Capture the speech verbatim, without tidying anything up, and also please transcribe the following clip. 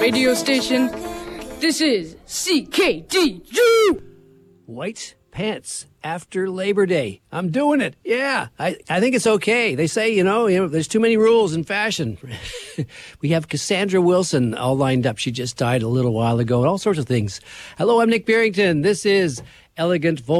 radio station. This is C K D U. White pants after Labor Day. I'm doing it. Yeah, I, I think it's okay. They say, you know, you know, there's too many rules in fashion. We have Cassandra Wilson all lined up. She just died a little while ago and all sorts of things. Hello, I'm Nick Barrington. This is Elegant Vol-